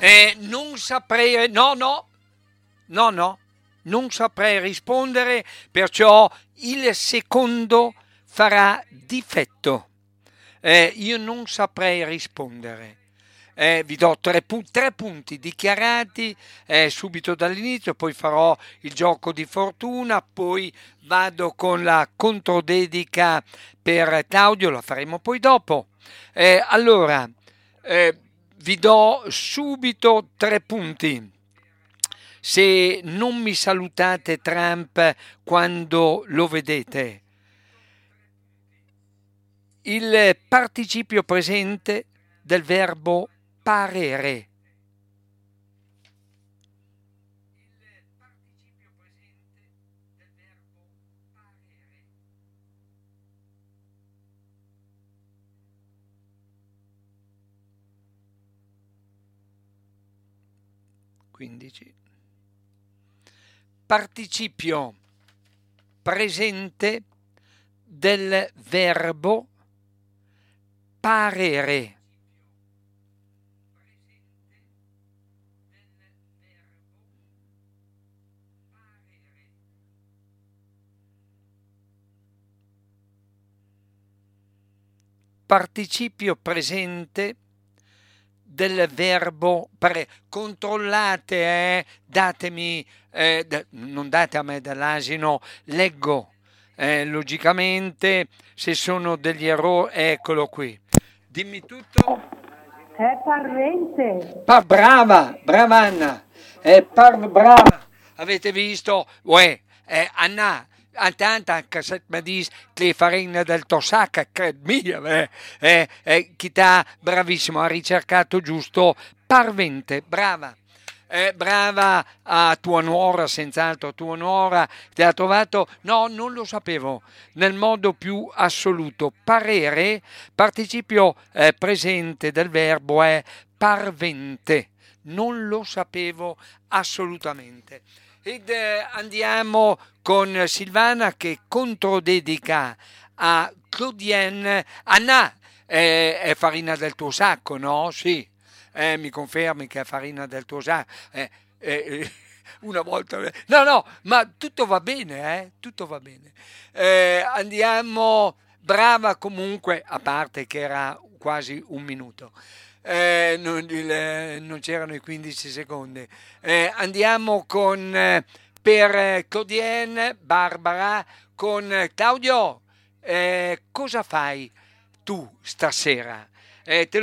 Non saprei, no, non saprei rispondere, perciò il secondo farà difetto. Io non saprei rispondere. Vi do tre punti dichiarati subito dall'inizio, poi farò il gioco di fortuna, poi vado con la controdedica per Claudio, la faremo poi dopo. Allora, vi do subito 3 punti. Se non mi salutate Trump quando lo vedete. Il participio presente del verbo parere. Participio presente del verbo parere. Participio presente del verbo controllate, datemi, non date a me dell'asino, leggo logicamente se sono degli errori, eccolo qui. Dimmi tutto. È parente. Brava Anna, brava. Avete visto? Uè, Anna, tanta che mi dice che farina del Tosacca, che mia, chi t'ha bravissimo, ha ricercato giusto parvente, brava. Brava a tua nuora, senz'altro tua nuora ti ha trovato, no, non lo sapevo, nel modo più assoluto. Parere, participio presente del verbo è parvente, non lo sapevo assolutamente. Ed andiamo con Silvana che controdedica a Claudienne. Anna, è farina del tuo sacco, no? Sì. Mi confermi che è farina del tuo sacco? Una volta... No, ma tutto va bene, tutto va bene. Andiamo... Brava comunque, a parte che era quasi un minuto. Non c'erano i 15 secondi. Andiamo con per Claudienne, Barbara, con Claudio. Cosa fai tu stasera? Te